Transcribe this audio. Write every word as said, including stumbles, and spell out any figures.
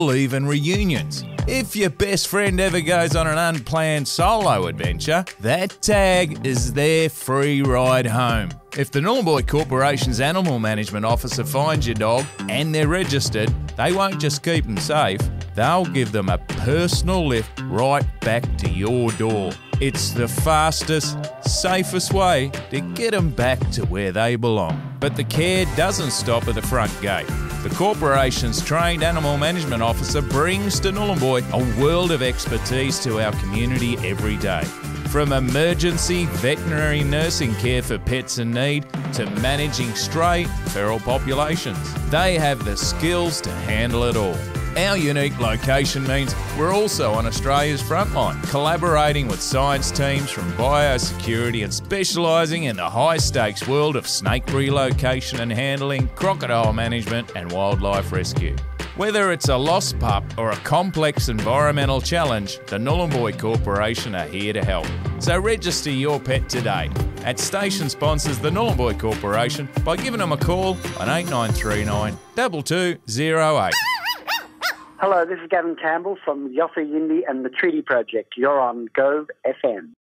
even reunions. If your best friend ever goes on an unplanned solo adventure, that tag is their free ride home. If the Nhulunbuy Corporation's Animal Management Officer finds your dog and they're registered, they won't just keep them safe, they'll give them a personal lift right back to your door. It's the fastest, safest way to get them back to where they belong. But the care doesn't stop at the front gate. The corporation's trained animal management officer brings to Nhulunbuy a world of expertise to our community every day. From emergency veterinary nursing care for pets in need to managing stray feral populations, they have the skills to handle it all. Our unique location means we're also on Australia's frontline, collaborating with science teams from biosecurity and specialising in the high-stakes world of snake relocation and handling, crocodile management and wildlife rescue. Whether it's a lost pup or a complex environmental challenge, the Nhulunbuy Corporation are here to help. So register your pet today. At Station sponsors the Nhulunbuy Corporation by giving them a call on eight nine three nine, two two zero eight. Hello, this is Gavin Campbell from Yossi Yindi and the Treaty Project. You're on Gove F M.